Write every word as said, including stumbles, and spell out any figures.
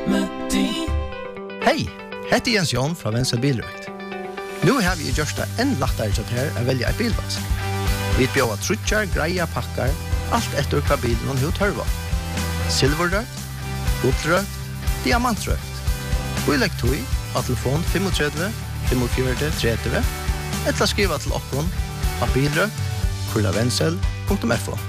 Hei, heter Jens Jon fra Venstre Bilrøkt. Nå har vi gjort det enn lettere til her å velge en bilvask. Vi bjør trutjar, greia, pakkar, alt etter hva bilen hun tørva. Silverrøkt, gullrøkt, diamantrøkt. Og i legg tog av telefon fem tre fem fire tre tre, eller skriva til okkon av bilrøkt, kurlavensel punktum f o.